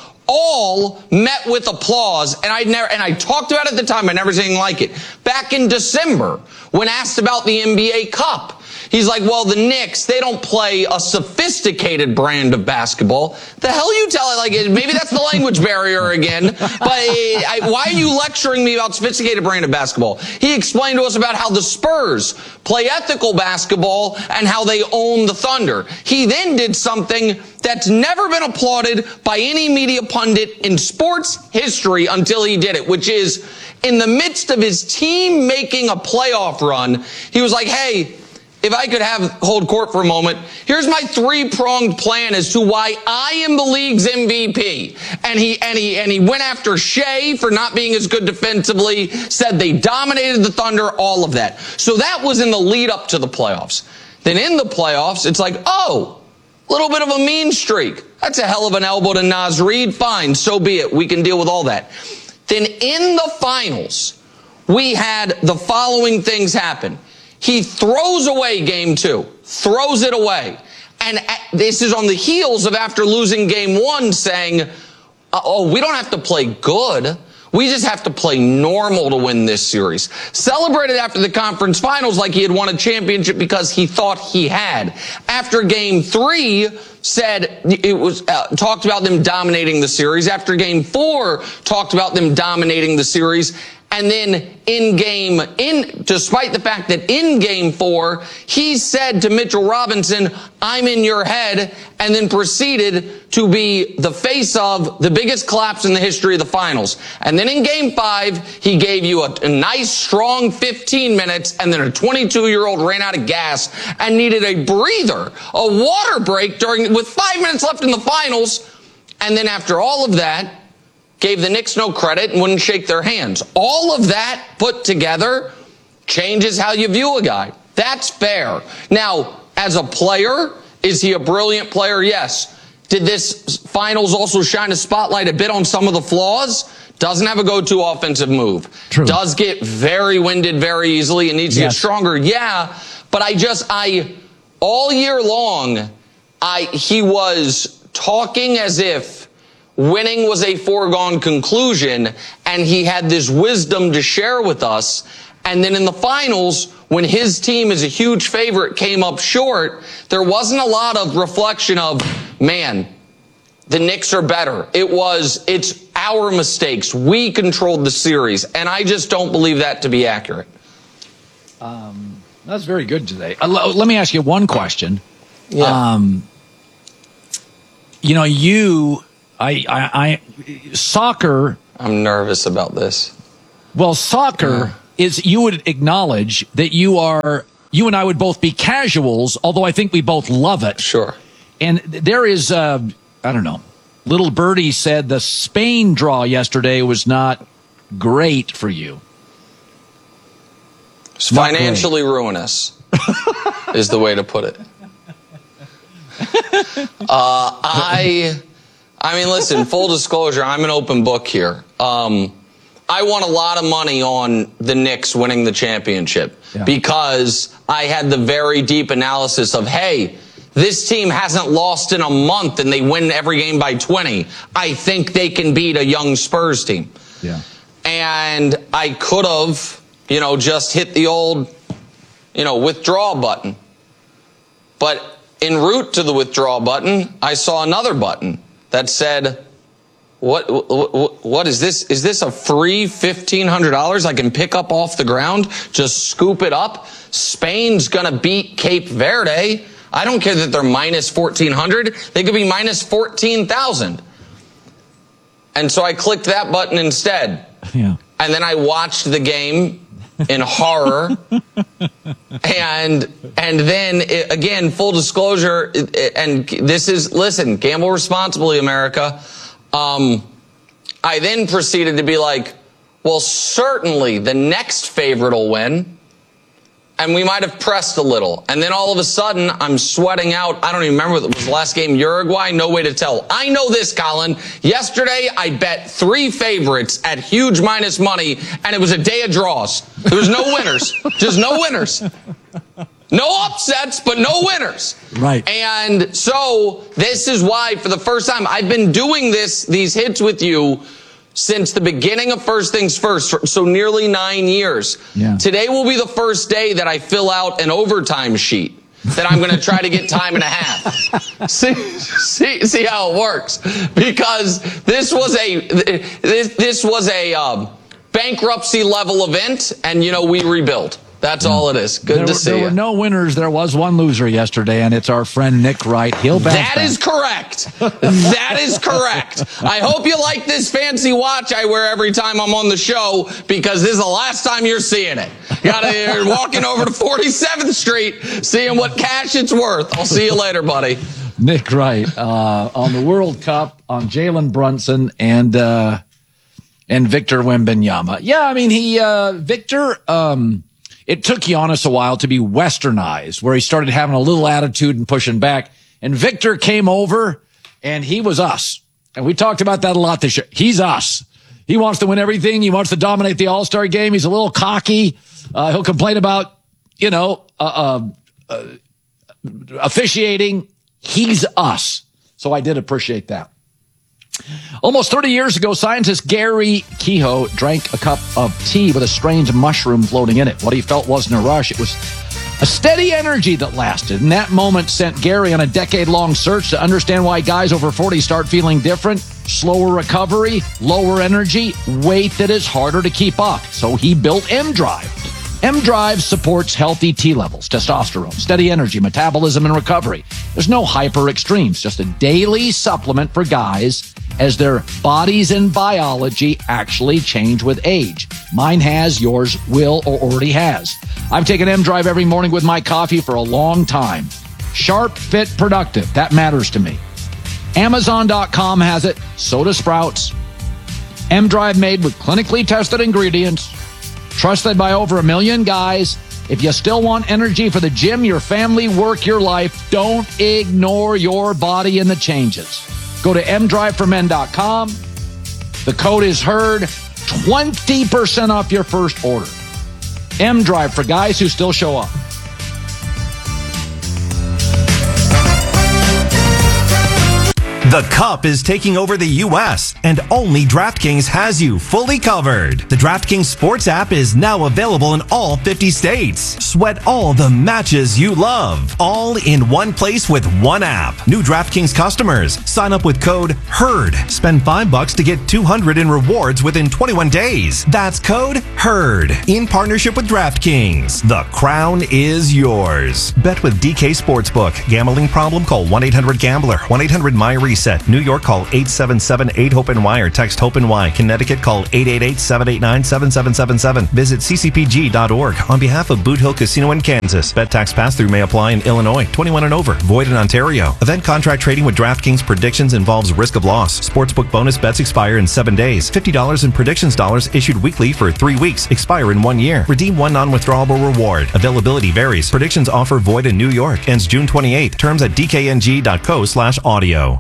all met with applause, and I never, and I talked about it at the time, I never seen anything like it. Back in December, when asked about the N B A Cup, he's like, well, the Knicks, they don't play a sophisticated brand of basketball. The hell you tell it? Like, maybe that's the language barrier again. But I, why are you lecturing me about sophisticated brand of basketball? He explained to us about how the Spurs play ethical basketball and how they own the Thunder. He then did something that's never been applauded by any media pundit in sports history until he did it, which is in the midst of his team making a playoff run, he was like, hey, if I could have hold court for a moment, here's my three-pronged plan as to why I am the league's M V P. And he and he and he went after Shea for not being as good defensively, said they dominated the Thunder, all of that. So that was in the lead up to the playoffs. Then in the playoffs, it's like, oh, a little bit of a mean streak. That's a hell of an elbow to Naz Reid. Fine, so be it. We can deal with all that. Then in the finals, we had the following things happen. He throws away game two, throws it away. And this is on the heels of after losing game one saying, oh, we don't have to play good. We just have to play normal to win this series. Celebrated after the conference finals like he had won a championship because he thought he had. After game three, said it was uh, talked about them dominating the series. After game four, talked about them dominating the series. And then in game, in, despite the fact that in game four, he said to Mitchell Robinson, I'm in your head, and then proceeded to be the face of the biggest collapse in the history of the finals. And then in game five, he gave you a, a nice, strong fifteen minutes, and then a twenty-two-year-old ran out of gas and needed a breather, a water break during, with five minutes left in the finals. And then after all of that, gave the Knicks no credit and wouldn't shake their hands. All of that put together changes how you view a guy. That's fair. Now, as a player, is he a brilliant player? Yes. Did this finals also shine a spotlight a bit on some of the flaws? Doesn't have a go-to offensive move. True. Does get very winded very easily and needs to yes. get stronger. Yeah, but I just, I, all year long, I, he was talking as if winning was a foregone conclusion, and he had this wisdom to share with us. And then in the finals, when his team is a huge favorite came up short, there wasn't a lot of reflection of, man, the Knicks are better. It was, it's our mistakes. We controlled the series, and I just don't believe that to be accurate. Um, that's very good today. Uh, l- let me ask you one question. Yeah. Um, you know, you, I, I, I, soccer. I'm nervous about this. Well, soccer yeah. is, you would acknowledge that you are, you and I would both be casuals, although I think we both love it. Sure. And there is, uh, I don't know, little birdie said the Spain draw yesterday was not great for you. It's financially ruinous is the way to put it. Uh, I, I mean, listen, full disclosure, I'm an open book here. Um, I won a lot of money on the Knicks winning the championship yeah. because I had the very deep analysis of, hey, this team hasn't lost in a month and they win every game by twenty. I think they can beat a young Spurs team. Yeah. And I could have, you know, just hit the old, you know, withdraw button. But en route to the withdraw button, I saw another button that said, what, what, what is this? Is this a free fifteen hundred dollars I can pick up off the ground? Just scoop it up? Spain's going to beat Cape Verde. I don't care that they're minus fourteen hundred. They could be minus fourteen thousand. And so I clicked that button instead. Yeah. And then I watched the game in horror. and and then, it, again, full disclosure, it, it, and this is, listen, gamble responsibly, America. Um, I then proceeded to be like, well, certainly the next favorite will win. And we might have pressed a little. And then all of a sudden, I'm sweating out. I don't even remember. It was the last game, Uruguay. No way to tell. I know this, Colin. Yesterday, I bet three favorites at huge minus money, and it was a day of draws. There was no winners. Just no winners. No upsets, but no winners. Right. And so this is why, for the first time, I've been doing this, these hits with you since the beginning of First Things First, so nearly nine years. Yeah. Today will be the first day that I fill out an overtime sheet that I'm going to try to get time and a half. see, see, see how it works. Because this was a this, this was a um, bankruptcy level event, and you know we rebuild. That's all it is. Good there to were, see there you. were no winners. There was one loser yesterday, and it's our friend Nick Wright. He'll bounce That back. is correct. That is correct. I hope you like this fancy watch I wear every time I'm on the show, because this is the last time you're seeing it. Gotta, you're walking over to forty-seventh Street, seeing what cash it's worth. I'll see you later, buddy. Nick Wright uh, on the World Cup, on Jalen Brunson, and uh, and Victor Wembanyama. Yeah, I mean, he uh, Victor. Um, It took Giannis a while to be westernized, where he started having a little attitude and pushing back. And Victor came over, and he was us. And we talked about that a lot this year. He's us. He wants to win everything. He wants to dominate the All-Star game. He's a little cocky. Uh, he'll complain about, you know, uh, uh, uh, officiating. He's us. So I did appreciate that. Almost thirty years ago, scientist Gary Kehoe drank a cup of tea with a strange mushroom floating in it. What he felt wasn't a rush. It was a steady energy that lasted. And that moment sent Gary on a decade-long search to understand why guys over forty start feeling different. Slower recovery, lower energy, weight that is harder to keep off. So he built M-Drive. M-Drive supports healthy T levels, testosterone, steady energy, metabolism, and recovery. There's no hyper extremes, just a daily supplement for guys as their bodies and biology actually change with age. Mine has, yours will, or already has. I've taken M-Drive every morning with my coffee for a long time. Sharp, fit, productive. That matters to me. Amazon dot com has it. So does Sprouts. M-Drive made with clinically tested ingredients. Trusted by over a million guys. If you still want energy for the gym, your family, work, your life, don't ignore your body and the changes. Go to M drive for men dot com. The code is HEARD. twenty percent off your first order. M-Drive for guys who still show up. The Cup is taking over the U S, and only DraftKings has you fully covered. The DraftKings Sports app is now available in all fifty states. Sweat all the matches you love, all in one place with one app. New DraftKings customers, sign up with code HERD. Spend five bucks to get two hundred in rewards within twenty-one days. That's code HERD. In partnership with DraftKings, the crown is yours. Bet with D K Sportsbook. Gambling problem? Call one eight hundred gambler. one eight hundred my reset. New York, call eight seven seven eight hope N Y or text HOPE-NY. Connecticut, call eight eight eight seven eight nine seven seven seven seven. Visit c c p g dot org. On behalf of Boot Hill Casino in Kansas, bet tax pass-through may apply in Illinois. twenty-one and over. Void in Ontario. Event contract trading with DraftKings predictions involves risk of loss. Sportsbook bonus bets expire in seven days. fifty dollars in predictions dollars issued weekly for three weeks. Expire in one year. Redeem one non-withdrawable reward. Availability varies. Predictions offer void in New York. Ends June twenty-eighth. Terms at d k n g dot co slash audio.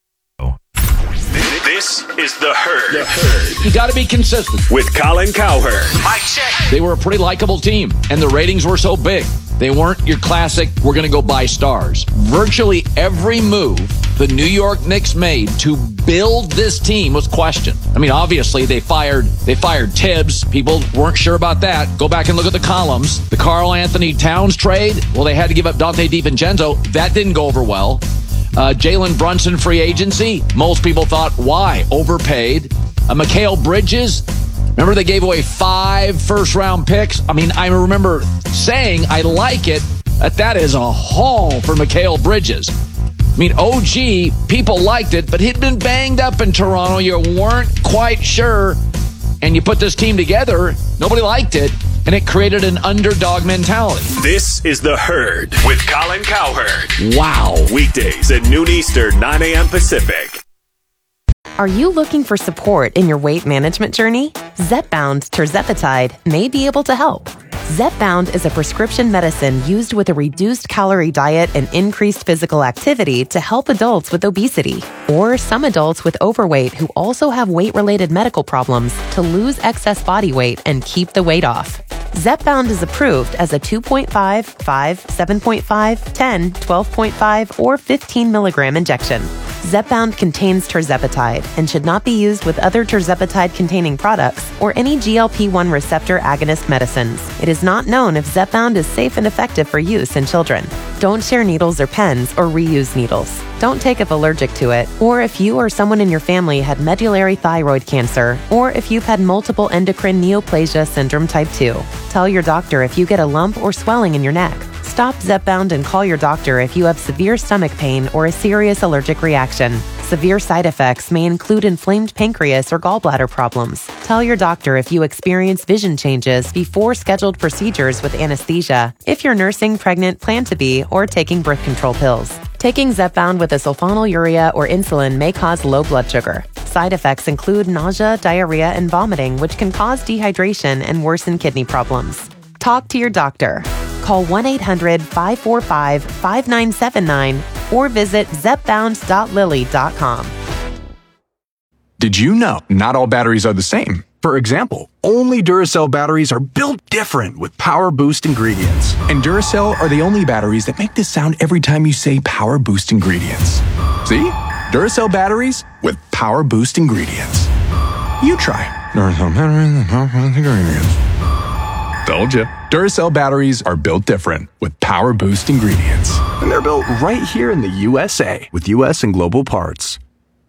This is The Herd. The Herd. You got to be consistent. With Colin Cowherd. Mike check. They were a pretty likable team, and the ratings were so big. They weren't your classic, we're going to go buy stars. Virtually every move the New York Knicks made to build this team was questioned. I mean, obviously, they fired they fired Tibbs. People weren't sure about that. Go back and look at the columns. The Karl Anthony Towns trade, well, they had to give up Dante DiVincenzo. That didn't go over well. Uh, Jalen Brunson free agency. Most people thought, why? Overpaid. Uh, Mikal Bridges. Remember they gave away five first-round picks? I mean, I remember saying I like it, that that is a haul for Mikal Bridges. I mean, O G, people liked it, but he'd been banged up in Toronto. You weren't quite sure. And you put this team together, nobody liked it, and it created an underdog mentality. This is The Herd with Colin Cowherd. Wow. Weekdays at noon Eastern, nine a.m. Pacific. Are you looking for support in your weight management journey? Zepbound tirzepatide may be able to help. Zepbound is a prescription medicine used with a reduced calorie diet and increased physical activity to help adults with obesity or some adults with overweight who also have weight-related medical problems to lose excess body weight and keep the weight off. Zepbound is approved as a two point five, five, seven point five, ten, twelve point five, or fifteen milligram injection. Zepbound contains tirzepatide and should not be used with other tirzepatide-containing products or any G L P one receptor agonist medicines. It is not known if Zepbound is safe and effective for use in children. Don't share needles or pens or reuse needles. Don't take if allergic to it, or if you or someone in your family had medullary thyroid cancer, or if you've had multiple endocrine neoplasia syndrome type two. Tell your doctor if you get a lump or swelling in your neck. Stop Zepbound and call your doctor if you have severe stomach pain or a serious allergic reaction. Severe side effects may include inflamed pancreas or gallbladder problems. Tell your doctor if you experience vision changes before scheduled procedures with anesthesia, if you're nursing, pregnant, plan to be, or taking birth control pills. Taking Zepbound with a sulfonylurea or insulin may cause low blood sugar. Side effects include nausea, diarrhea, and vomiting, which can cause dehydration and worsen kidney problems. Talk to your doctor. Call one eight hundred, five four five, five nine seven nine or visit zepbound dot lilly dot com. Did you know not all batteries are the same? For example, only Duracell batteries are built different with Power Boost ingredients. And Duracell are the only batteries that make this sound every time you say Power Boost ingredients. See? Duracell batteries with Power Boost ingredients. You try. Duracell batteries with Power Boost ingredients. Told you. Duracell batteries are built different with Power Boost ingredients. And they're built right here in the U S A with U S and global parts.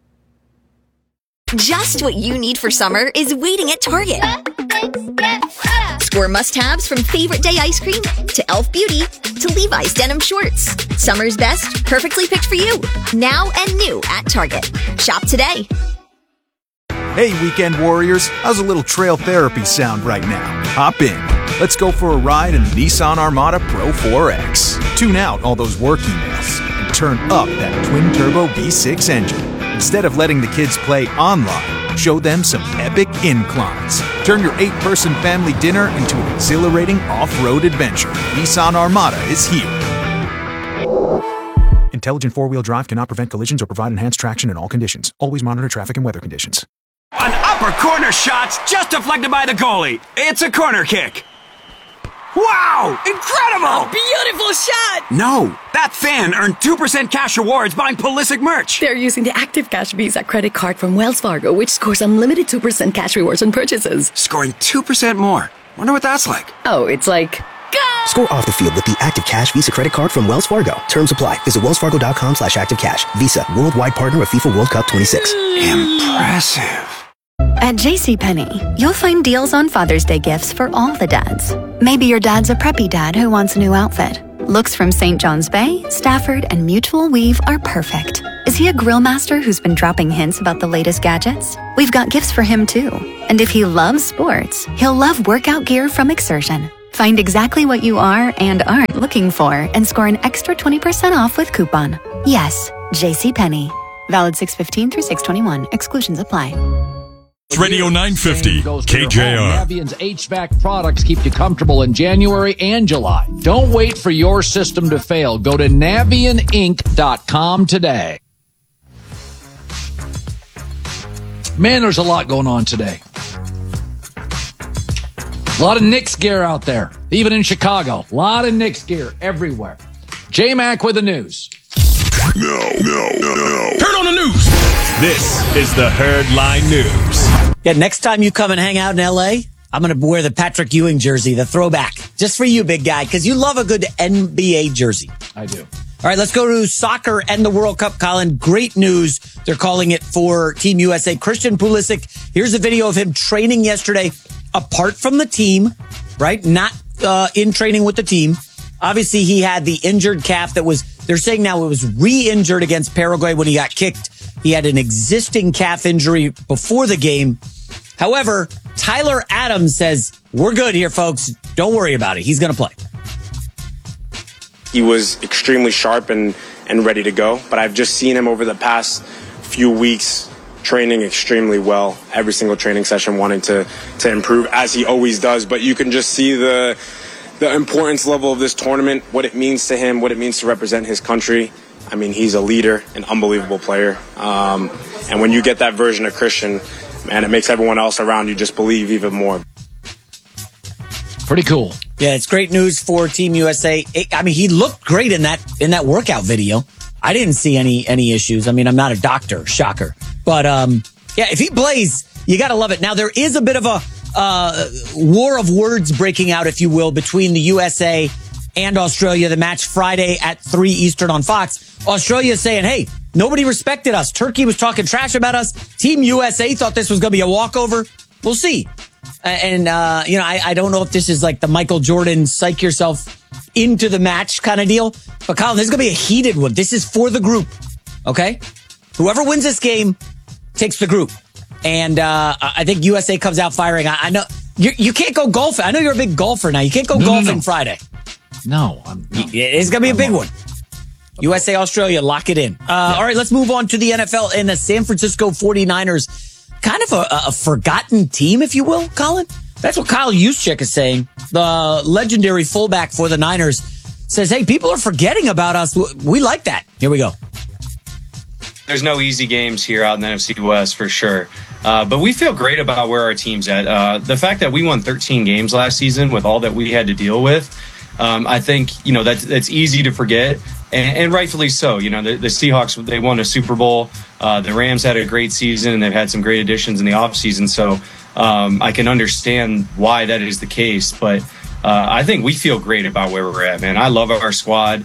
Just what you need for summer is waiting at Target. Score must-haves from Favorite Day ice cream to Elf Beauty to Levi's denim shorts. Summer's best, perfectly picked for you. Now and new at Target. Shop today. Hey, weekend warriors. How's a little trail therapy sound right now? Hop in. Let's go for a ride in the Nissan Armada Pro four X. Tune out all those work emails and turn up that twin-turbo V six engine. Instead of letting the kids play online, show them some epic inclines. Turn your eight-person family dinner into an exhilarating off-road adventure. Nissan Armada is here. Intelligent four-wheel drive cannot prevent collisions or provide enhanced traction in all conditions. Always monitor traffic and weather conditions. An upper corner shot just deflected by the goalie. It's a corner kick. Wow! Incredible! A beautiful shot! No, that fan earned two percent cash rewards buying Pulisic merch. They're using the Active Cash Visa credit card from Wells Fargo, which scores unlimited two percent cash rewards on purchases. Scoring two percent more. Wonder what that's like. Oh, it's like... Score off the field with the Active Cash Visa credit card from Wells Fargo. Terms apply. Visit wellsfargo.com slash active cash. Visa, worldwide partner of FIFA World Cup twenty-six. Impressive. At JCPenney, you'll find deals on Father's Day gifts for all the dads. Maybe your dad's a preppy dad who wants a new outfit. Looks from Saint John's Bay, Stafford, and Mutual Weave are perfect. Is he a grill master who's been dropping hints about the latest gadgets? We've got gifts for him too. And if he loves sports, he'll love workout gear from Exertion. Find exactly what you are and aren't looking for and score an extra twenty percent off with coupon. Yes, JCPenney. Valid six fifteen through six twenty-one. Exclusions apply. Radio nine fifty, K J R. Navient's H V A C products keep you comfortable in January and July. Don't wait for your system to fail. Go to Navien Inc dot com today. Man, there's a lot going on today. A lot of Knicks gear out there, even in Chicago. A lot of Knicks gear everywhere. J-Mac with the news. No, no, no, no. Turn on the news. This is the Herd Line News. Yeah, next time you come and hang out in L A, I'm going to wear the Patrick Ewing jersey, the throwback, just for you, big guy, because you love a good N B A jersey. I do. All right, let's go to soccer and the World Cup, Colin. Great news. They're calling it for Team U S A. Christian Pulisic, here's a video of him training yesterday apart from the team, right? Not uh, in training with the team. Obviously, he had the injured calf that was, they're saying now it was re-injured against Paraguay when he got kicked. He had an existing calf injury before the game. However, Tyler Adams says, we're good here, folks. Don't worry about it. He's going to play. He was extremely sharp and, and ready to go, but I've just seen him over the past few weeks training extremely well, every single training session wanting to, to improve, as he always does. But you can just see the the importance level of this tournament, what it means to him, what it means to represent his country. I mean, he's a leader, an unbelievable player. Um, and when you get that version of Christian, man, it makes everyone else around you just believe even more. Pretty cool. Yeah, it's great news for Team U S A. It, I mean, he looked great in that in that workout video. I didn't see any any issues. I mean, I'm not a doctor, shocker. But um, yeah, if he plays, you got to love it. Now, there is a bit of a uh, war of words breaking out, if you will, between the U S A and Australia. The match Friday at three Eastern on Fox. Australia is saying, hey, nobody respected us. Turkey was talking trash about us. Team U S A thought this was going to be a walkover. We'll see. And, uh, you know, I, I don't know if this is like the Michael Jordan psych yourself into the match kind of deal. But, Colin, this is going to be a heated one. This is for the group, okay? Whoever wins this game takes the group. And uh, I think U S A comes out firing. I, I know you you can't go golfing. I know you're a big golfer now. You can't go no, golfing no, no. Friday. No. I'm, no. It's going to be a big one. U S A, Australia, lock it in. Uh, yeah. All right, let's move on to the N F L and the San Francisco forty-niners. Kind of a, a forgotten team, if you will, Colin. That's what Kyle Juszczyk is saying. The legendary fullback for the Niners says, hey, people are forgetting about us. We like that. Here we go. There's no easy games here out in the N F C West for sure. Uh, but we feel great about where our team's at. Uh, the fact that we won thirteen games last season with all that we had to deal with, um, I think, you know, that's, that's easy to forget. And, and rightfully so. You know, the, the Seahawks, they won a Super Bowl. Uh, the Rams had a great season, and they've had some great additions in the offseason. So um, I can understand why that is the case. But uh, I think we feel great about where we're at, man. I love our squad.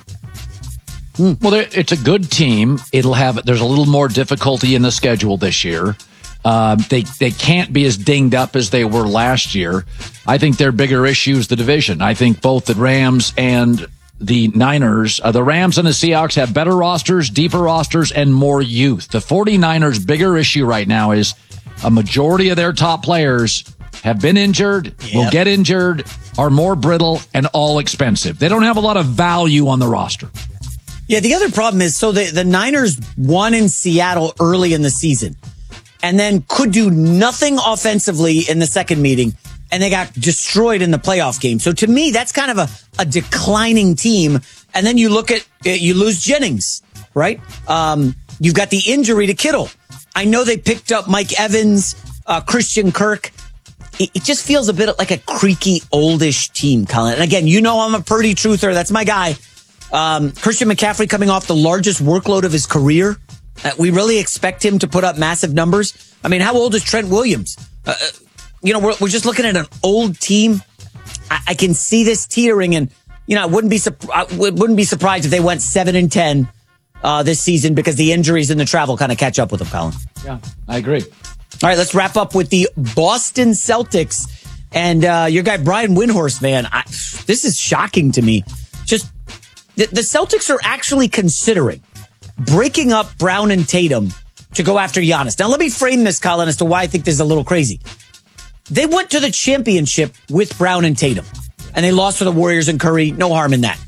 Well, it's a good team. It'll have, there's a little more difficulty in the schedule this year. Uh, they they can't be as dinged up as they were last year. I think their bigger issue is the division. I think both the Rams and the Niners, uh, the Rams and the Seahawks have better rosters, deeper rosters, and more youth. The forty-niners' bigger issue right now is a majority of their top players have been injured, yep. will get injured, are more brittle, and all expensive. They don't have a lot of value on the roster. Yeah, the other problem is, so the, the Niners won in Seattle early in the season and then could do nothing offensively in the second meeting, and they got destroyed in the playoff game. So to me, that's kind of a, a declining team. And then you look at, you lose Jennings, right? Um, you've got the injury to Kittle. I know they picked up Mike Evans, uh, Christian Kirk. it, it just feels a bit like a creaky, oldish team, Colin. And again, you know I'm a Purdy truther. That's my guy. Um, Christian McCaffrey coming off the largest workload of his career. Uh, we really expect him to put up massive numbers. I mean, how old is Trent Williams? Uh, you know, we're, we're just looking at an old team. I, I can see this teetering, and you know, I wouldn't be I wouldn't be surprised if they went seven and ten uh, this season because the injuries and the travel kind of catch up with them, Colin. Yeah, I agree. All right, let's wrap up with the Boston Celtics and uh, your guy Brian Windhorst. Man, I, this is shocking to me. Just the, the Celtics are actually considering breaking up Brown and Tatum to go after Giannis. Now, let me frame this, Colin, as to why I think this is a little crazy. They went to the championship with Brown and Tatum, and they lost to the Warriors and Curry. No harm in that.